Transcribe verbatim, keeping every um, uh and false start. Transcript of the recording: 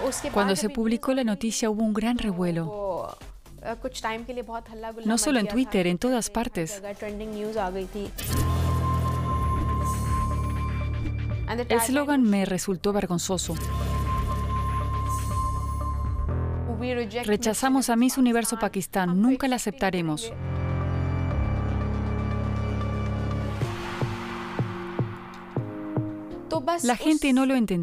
Cuando se publicó la noticia hubo un gran revuelo. No solo en Twitter, en todas partes. El eslogan me resultó vergonzoso. Rechazamos a Miss Universo Pakistán, nunca la aceptaremos. La gente no lo entendió.